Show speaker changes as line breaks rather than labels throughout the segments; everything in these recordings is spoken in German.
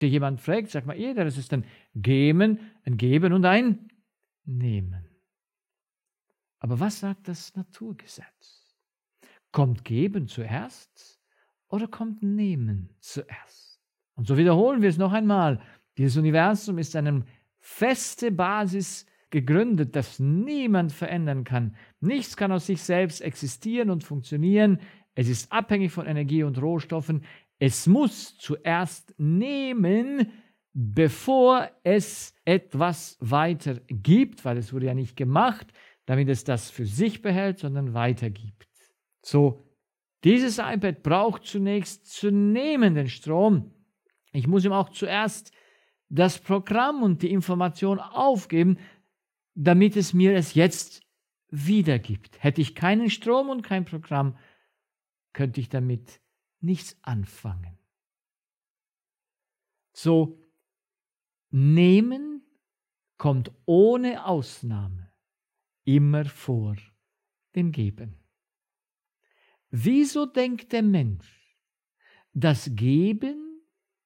dir jemand fragt, sagt man jeder, es ist ein Geben und ein Nehmen. Aber was sagt das Naturgesetz? Kommt Geben zuerst oder kommt Nehmen zuerst? Und so wiederholen wir es noch einmal. Dieses Universum ist eine feste Basis gegründet, das niemand verändern kann. Nichts kann aus sich selbst existieren und funktionieren. Es ist abhängig von Energie und Rohstoffen. Es muss zuerst nehmen, bevor es etwas weiter gibt, weil es wurde ja nicht gemacht, damit es das für sich behält, sondern weitergibt. So, dieses iPad braucht zunächst zu nehmen den Strom. Ich muss ihm auch zuerst das Programm und die Information aufgeben, damit es mir es jetzt wiedergibt. Hätte ich keinen Strom und kein Programm, könnte ich damit nichts anfangen. So, nehmen kommt ohne Ausnahme immer vor dem Geben. Wieso denkt der Mensch, dass Geben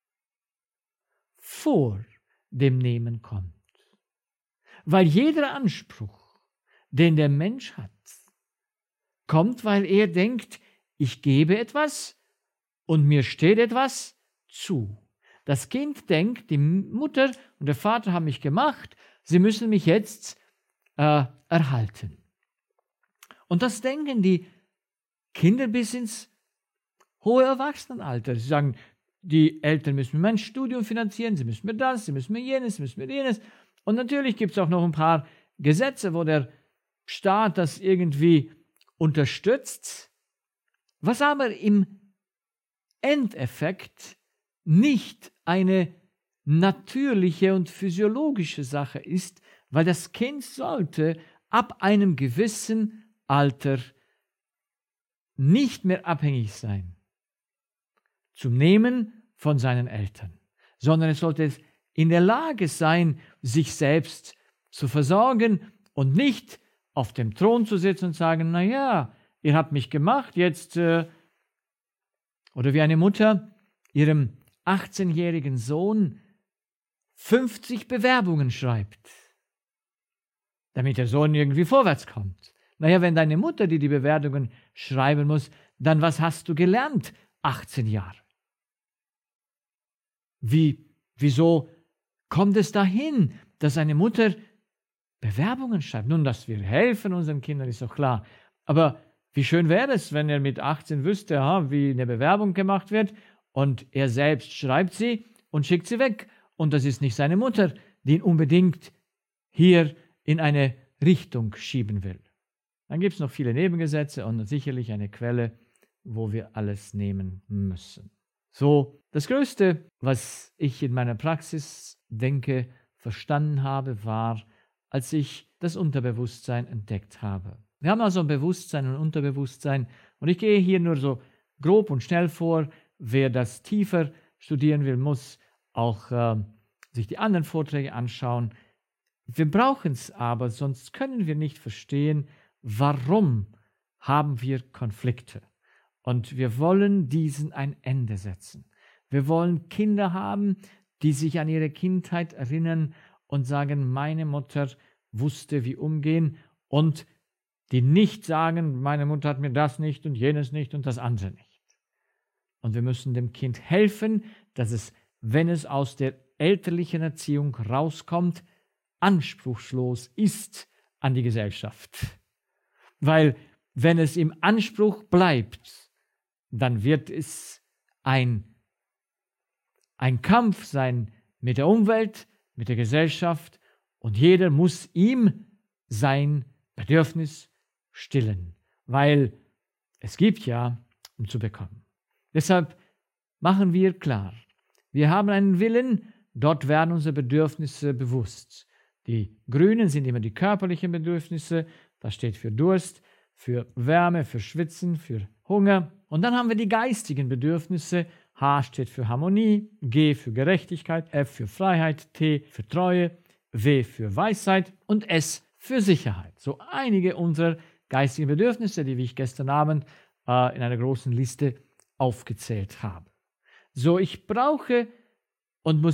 vor dem Nehmen kommt? Weil jeder Anspruch, den der Mensch hat, kommt, weil er denkt, ich gebe etwas und mir steht etwas zu. Das Kind denkt, die Mutter und der Vater haben mich gemacht, sie müssen mich jetzt erhalten. Und das denken die Kinder bis ins hohe Erwachsenenalter. Sie sagen, die Eltern müssen mir mein Studium finanzieren, sie müssen mir das, sie müssen mir jenes, sie müssen mir jenes. Und natürlich gibt es auch noch ein paar Gesetze, wo der Staat das irgendwie unterstützt, was aber im Endeffekt nicht eine natürliche und physiologische Sache ist, weil das Kind sollte ab einem gewissen Alter nicht mehr abhängig sein zum Nehmen von seinen Eltern, sondern es sollte in der Lage sein, sich selbst zu versorgen und nicht auf dem Thron zu sitzen und sagen, naja, ihr habt mich gemacht, jetzt, oder wie eine Mutter ihrem 18-jährigen Sohn 50 Bewerbungen schreibt, damit der Sohn irgendwie vorwärts kommt. Naja, wenn deine Mutter dir die Bewerbungen schreiben muss, dann was hast du gelernt? 18 Jahre. Wieso kommt es dahin, dass eine Mutter Bewerbungen schreibt? Nun, dass wir helfen unseren Kindern, ist doch klar. Aber wie schön wäre es, wenn er mit 18 wüsste, wie eine Bewerbung gemacht wird und er selbst schreibt sie und schickt sie weg. Und das ist nicht seine Mutter, die ihn unbedingt hier in eine Richtung schieben will. Dann gibt es noch viele Nebengesetze und sicherlich eine Quelle, wo wir alles nehmen müssen. So, das Größte, was ich in meiner Praxis denke, verstanden habe, war, als ich das Unterbewusstsein entdeckt habe. Wir haben also ein Bewusstsein und Unterbewusstsein und ich gehe hier nur so grob und schnell vor. Wer das tiefer studieren will, muss auch sich die anderen Vorträge anschauen. Wir brauchen es aber, sonst können wir nicht verstehen, warum haben wir Konflikte. Und wir wollen diesen ein Ende setzen. Wir wollen Kinder haben, die sich an ihre Kindheit erinnern und sagen, meine Mutter wusste, wie umgehen, und die nicht sagen, meine Mutter hat mir das nicht und jenes nicht und das andere nicht. Und wir müssen dem Kind helfen, dass es, wenn es aus der elterlichen Erziehung rauskommt, anspruchslos ist an die Gesellschaft. Weil wenn es im Anspruch bleibt, dann wird es ein Kampf sein mit der Umwelt, mit der Gesellschaft, und jeder muss ihm sein Bedürfnis stillen, weil es gibt ja, um zu bekommen. Deshalb machen wir klar, wir haben einen Willen, dort werden unsere Bedürfnisse bewusst. Die Grünen sind immer die körperlichen Bedürfnisse, das steht für Durst, für Wärme, für Schwitzen, für Hunger. Und dann haben wir die geistigen Bedürfnisse. H steht für Harmonie, G für Gerechtigkeit, F für Freiheit, T für Treue, W für Weisheit und S für Sicherheit. So einige unserer geistigen Bedürfnisse, die ich gestern Abend in einer großen Liste aufgezählt habe. So, ich brauche und